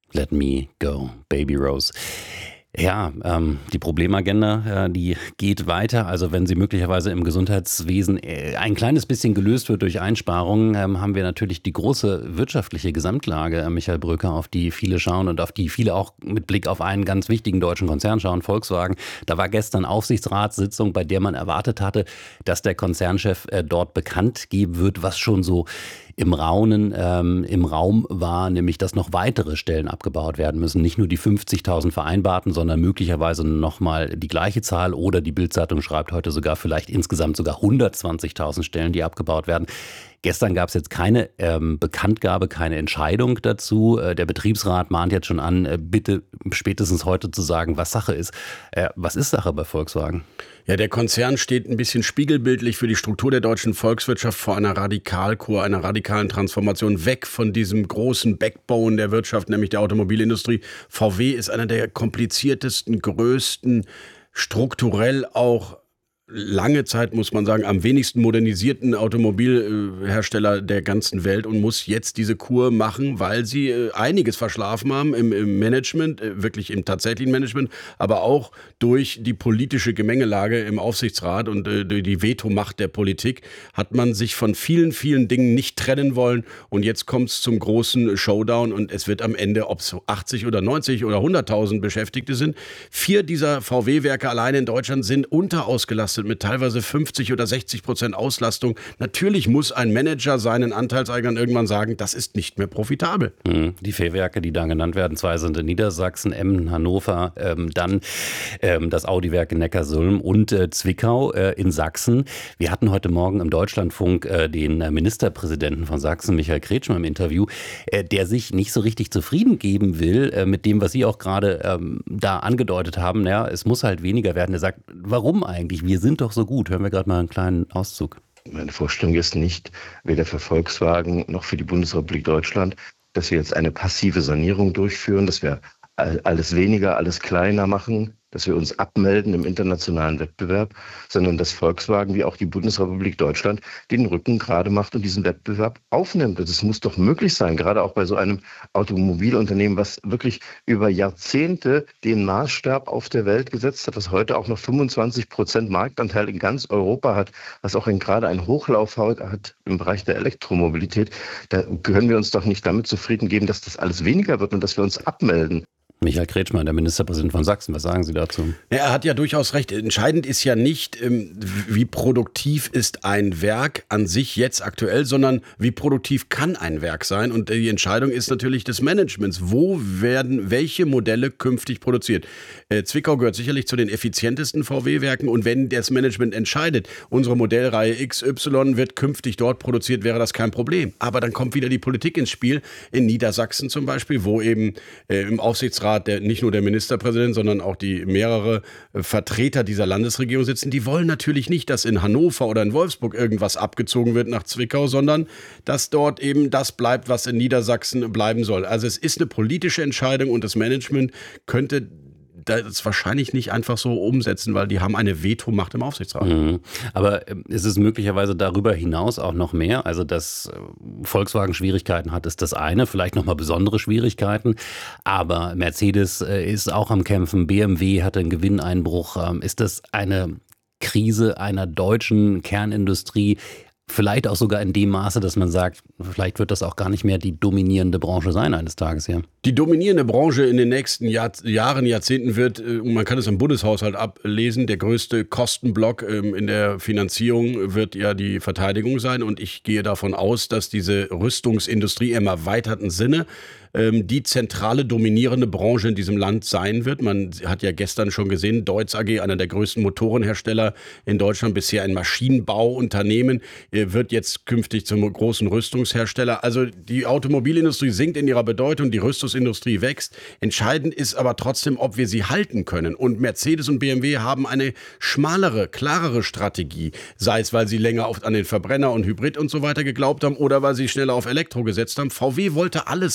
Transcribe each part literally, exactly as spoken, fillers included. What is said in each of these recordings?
Let me go, Baby Rose. Ja, ähm, die Problemagenda, äh, die geht weiter. Also wenn sie möglicherweise im Gesundheitswesen äh, ein kleines bisschen gelöst wird durch Einsparungen, ähm, haben wir natürlich die große wirtschaftliche Gesamtlage, äh, Michael Brücker, auf die viele schauen und auf die viele auch mit Blick auf einen ganz wichtigen deutschen Konzern schauen, Volkswagen. Da war gestern Aufsichtsratssitzung, bei der man erwartet hatte, dass der Konzernchef äh, dort bekannt geben wird, was schon so im Raunen, ähm, im Raum war, nämlich dass noch weitere Stellen abgebaut werden müssen. Nicht nur die fünfzigtausend vereinbarten, sondern möglicherweise nochmal die gleiche Zahl, oder die Bild-Zeitung schreibt heute sogar vielleicht insgesamt sogar hundertzwanzigtausend Stellen, die abgebaut werden. Gestern gab es jetzt keine ähm, Bekanntgabe, keine Entscheidung dazu. Äh, der Betriebsrat mahnt jetzt schon an, äh, bitte spätestens heute zu sagen, was Sache ist. Äh, was ist Sache bei Volkswagen? Ja, der Konzern steht ein bisschen spiegelbildlich für die Struktur der deutschen Volkswirtschaft vor einer Radikalkur, einer radikalen Transformation weg von diesem großen Backbone der Wirtschaft, nämlich der Automobilindustrie. V W ist einer der kompliziertesten, größten, strukturell auch lange Zeit, muss man sagen, am wenigsten modernisierten Automobilhersteller der ganzen Welt und muss jetzt diese Kur machen, weil sie äh, einiges verschlafen haben im, im Management, äh, wirklich im tatsächlichen Management, aber auch durch die politische Gemengelage im Aufsichtsrat und äh, durch die Vetomacht der Politik hat man sich von vielen, vielen Dingen nicht trennen wollen, und jetzt kommt es zum großen Showdown und es wird am Ende, ob es achtzig oder neunzig oder hunderttausend Beschäftigte sind, vier dieser V W-Werke alleine in Deutschland sind unterausgelastet mit teilweise fünfzig oder sechzig Prozent Auslastung. Natürlich muss ein Manager seinen Anteilseignern irgendwann sagen, das ist nicht mehr profitabel. Die vier Werke, die da genannt werden, zwei sind in Niedersachsen, Emmen, Hannover, ähm, dann ähm, das Audi-Werk in Neckarsulm und äh, Zwickau äh, in Sachsen. Wir hatten heute Morgen im Deutschlandfunk äh, den Ministerpräsidenten von Sachsen, Michael Kretschmer, im Interview, äh, der sich nicht so richtig zufrieden geben will äh, mit dem, was Sie auch gerade ähm, da angedeutet haben. Ja, es muss halt weniger werden. Er sagt, warum eigentlich? Wir sind doch so gut. Hören wir gerade mal einen kleinen Auszug. Meine Vorstellung ist nicht, weder für Volkswagen noch für die Bundesrepublik Deutschland, dass wir jetzt eine passive Sanierung durchführen, dass wir alles weniger, alles kleiner machen, dass wir uns abmelden im internationalen Wettbewerb, sondern dass Volkswagen wie auch die Bundesrepublik Deutschland den Rücken gerade macht und diesen Wettbewerb aufnimmt. Das muss doch möglich sein, gerade auch bei so einem Automobilunternehmen, was wirklich über Jahrzehnte den Maßstab auf der Welt gesetzt hat, was heute auch noch fünfundzwanzig Prozent Marktanteil in ganz Europa hat, was auch ein, gerade einen Hochlauf hat im Bereich der Elektromobilität. Da können wir uns doch nicht damit zufrieden geben, dass das alles weniger wird und dass wir uns abmelden. Michael Kretschmer, der Ministerpräsident von Sachsen, was sagen Sie dazu? Ja, er hat ja durchaus recht. Entscheidend ist ja nicht, wie produktiv ist ein Werk an sich jetzt aktuell, sondern wie produktiv kann ein Werk sein. Und die Entscheidung ist natürlich des Managements. Wo werden welche Modelle künftig produziert? Zwickau gehört sicherlich zu den effizientesten V W-Werken. Und wenn das Management entscheidet, unsere Modellreihe X Y wird künftig dort produziert, wäre das kein Problem. Aber dann kommt wieder die Politik ins Spiel. In Niedersachsen zum Beispiel, wo eben äh, im Aufsichtsrat Der, nicht nur der Ministerpräsident, sondern auch die mehrere äh, Vertreter dieser Landesregierung sitzen, die wollen natürlich nicht, dass in Hannover oder in Wolfsburg irgendwas abgezogen wird nach Zwickau, sondern dass dort eben das bleibt, was in Niedersachsen bleiben soll. Also es ist eine politische Entscheidung und das Management könnte das wahrscheinlich nicht einfach so umsetzen, weil die haben eine Vetomacht im Aufsichtsrat. Mhm. Aber ist es möglicherweise darüber hinaus auch noch mehr? Also, dass Volkswagen Schwierigkeiten hat, ist das eine, vielleicht nochmal besondere Schwierigkeiten. Aber Mercedes ist auch am Kämpfen, B M W hatte einen Gewinneinbruch. Ist das eine Krise einer deutschen Kernindustrie? Vielleicht auch sogar in dem Maße, dass man sagt, vielleicht wird das auch gar nicht mehr die dominierende Branche sein eines Tages hier. Die dominierende Branche in den nächsten Jahr, Jahren, Jahrzehnten wird, und man kann es im Bundeshaushalt ablesen, der größte Kostenblock in der Finanzierung wird ja die Verteidigung sein. Und ich gehe davon aus, dass diese Rüstungsindustrie im erweiterten Sinne die zentrale dominierende Branche in diesem Land sein wird. Man hat ja gestern schon gesehen, Deutz A G, einer der größten Motorenhersteller in Deutschland, bisher ein Maschinenbauunternehmen, wird jetzt künftig zum großen Rüstungshersteller. Also die Automobilindustrie sinkt in ihrer Bedeutung, die Rüstungsindustrie wächst. Entscheidend ist aber trotzdem, ob wir sie halten können. Und Mercedes und B M W haben eine schmalere, klarere Strategie. Sei es, weil sie länger auf, an den Verbrenner und Hybrid und so weiter geglaubt haben oder weil sie schneller auf Elektro gesetzt haben. V W wollte alles sein.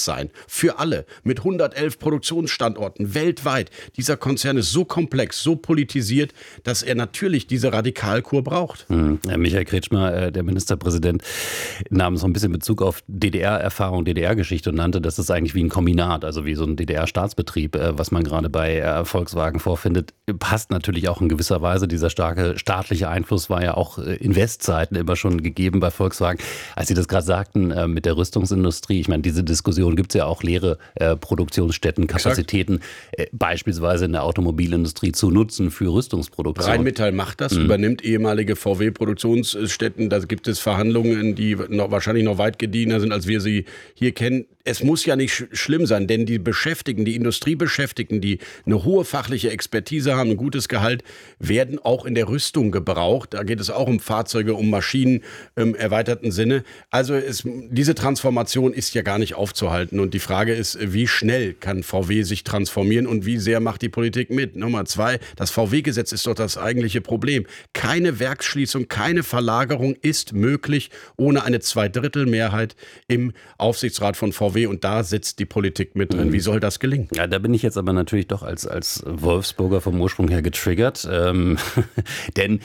für alle, mit hundertelf Produktionsstandorten weltweit. Dieser Konzern ist so komplex, so politisiert, dass er natürlich diese Radikalkur braucht. Hm. Michael Kretschmer, der Ministerpräsident, nahm so ein bisschen Bezug auf D D R-Erfahrung, D D R-Geschichte und nannte, das ist eigentlich wie ein Kombinat, also wie so ein D D R-Staatsbetrieb, was man gerade bei Volkswagen vorfindet. Passt natürlich auch in gewisser Weise. Dieser starke staatliche Einfluss war ja auch in Westzeiten immer schon gegeben bei Volkswagen. Als Sie das gerade sagten mit der Rüstungsindustrie, ich meine, diese Diskussion gibt es ja auch, leere Produktionsstätten, Kapazitäten Exakt. beispielsweise in der Automobilindustrie zu nutzen für Rüstungsproduktion. Rheinmetall macht das, mhm. übernimmt ehemalige V W-Produktionsstätten. Da gibt es Verhandlungen, die noch, wahrscheinlich noch weit gediegener sind, als wir sie hier kennen. Es muss ja nicht sch- schlimm sein, denn die Beschäftigten, die Industriebeschäftigten, die eine hohe fachliche Expertise haben, ein gutes Gehalt, werden auch in der Rüstung gebraucht. Da geht es auch um Fahrzeuge, um Maschinen im erweiterten Sinne. Also es, diese Transformation ist ja gar nicht aufzuhalten. Und die Frage ist, wie schnell kann V W sich transformieren und wie sehr macht die Politik mit? Nummer zwei, das V W-Gesetz ist doch das eigentliche Problem. Keine Werksschließung, keine Verlagerung ist möglich ohne eine Zweidrittelmehrheit im Aufsichtsrat von V W. Und da sitzt die Politik mit drin. Wie soll das gelingen? Ja, da bin ich jetzt aber natürlich doch als, als Wolfsburger vom Ursprung her getriggert. Ähm, denn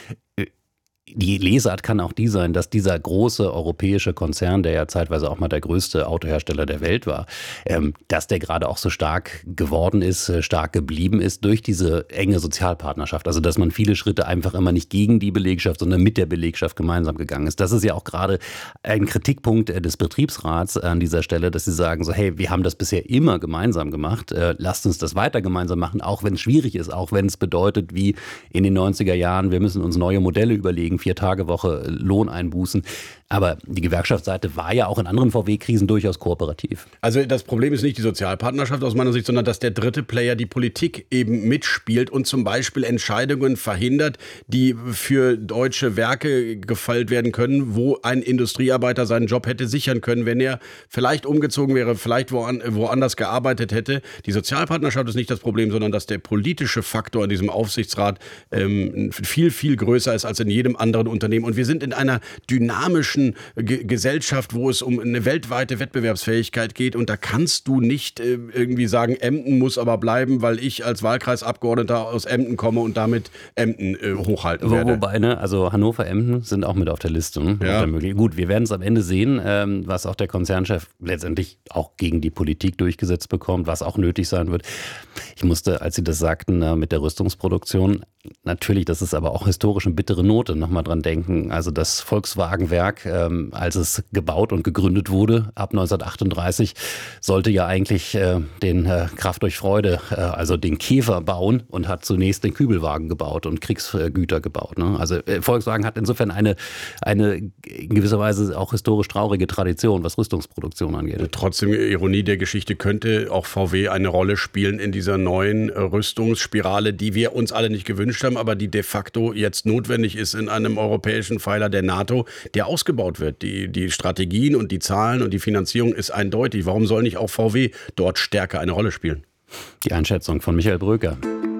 die Lesart kann auch die sein, dass dieser große europäische Konzern, der ja zeitweise auch mal der größte Autohersteller der Welt war, ähm, dass der gerade auch so stark geworden ist, stark geblieben ist durch diese enge Sozialpartnerschaft. Also dass man viele Schritte einfach immer nicht gegen die Belegschaft, sondern mit der Belegschaft gemeinsam gegangen ist. Das ist ja auch gerade ein Kritikpunkt des Betriebsrats an dieser Stelle, dass sie sagen so, hey, wir haben das bisher immer gemeinsam gemacht, äh, lasst uns das weiter gemeinsam machen, auch wenn es schwierig ist, auch wenn es bedeutet, wie in den neunziger Jahren, wir müssen uns neue Modelle überlegen, Vier-Tage-Woche, Lohneinbußen. Aber die Gewerkschaftsseite war ja auch in anderen V W-Krisen durchaus kooperativ. Also das Problem ist nicht die Sozialpartnerschaft aus meiner Sicht, sondern dass der dritte Player die Politik eben mitspielt und zum Beispiel Entscheidungen verhindert, die für deutsche Werke gefällt werden können, wo ein Industriearbeiter seinen Job hätte sichern können, wenn er vielleicht umgezogen wäre, vielleicht woanders gearbeitet hätte. Die Sozialpartnerschaft ist nicht das Problem, sondern dass der politische Faktor in diesem Aufsichtsrat ähm, viel, viel größer ist als in jedem anderen Unternehmen. Und wir sind in einer dynamischen G- Gesellschaft, wo es um eine weltweite Wettbewerbsfähigkeit geht. Und da kannst du nicht äh, irgendwie sagen, Emden muss aber bleiben, weil ich als Wahlkreisabgeordneter aus Emden komme und damit Emden äh, hochhalten Wo, werde. Wobei, ne, also Hannover, Emden sind auch mit auf der Liste. Ne? Ja. Gut, wir werden es am Ende sehen, ähm, was auch der Konzernchef letztendlich auch gegen die Politik durchgesetzt bekommt, was auch nötig sein wird. Ich musste, als Sie das sagten, äh, mit der Rüstungsproduktion, natürlich, das ist aber auch historisch eine bittere Note, nochmal dran denken. Also das Volkswagenwerk, ähm, als es gebaut und gegründet wurde, ab neunzehnhundertachtunddreißig, sollte ja eigentlich äh, den äh, Kraft durch Freude, äh, also den Käfer bauen und hat zunächst den Kübelwagen gebaut und Kriegsgüter gebaut. Ne? Also äh, Volkswagen hat insofern eine, eine in gewisser Weise auch historisch traurige Tradition, was Rüstungsproduktion angeht. Trotzdem, Ironie der Geschichte, könnte auch V W eine Rolle spielen in dieser neuen äh, Rüstungsspirale, die wir uns alle nicht gewünscht haben, aber die de facto jetzt notwendig ist in einem europäischen Pfeiler der NATO, der ausgebaut wird. Die, die Strategien und die Zahlen und die Finanzierung ist eindeutig. Warum soll nicht auch V W dort stärker eine Rolle spielen? Die Einschätzung von Michael Bröker.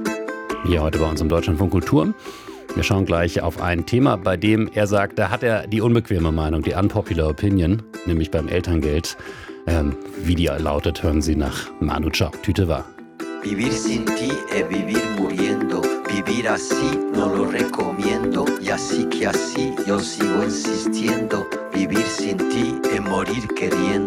Hier heute bei uns im Deutschlandfunk Kultur. Wir schauen gleich auf ein Thema, bei dem er sagt, da hat er die unbequeme Meinung, die unpopular opinion, nämlich beim Elterngeld. Ähm, wie die lautet, hören Sie nach Manu Chao. Tüte war. Vivir sin ti es vivir muriendo. Vivir así no lo recomiendo. Y así que así yo sigo insistiendo. Vivir sin ti es morir queriendo.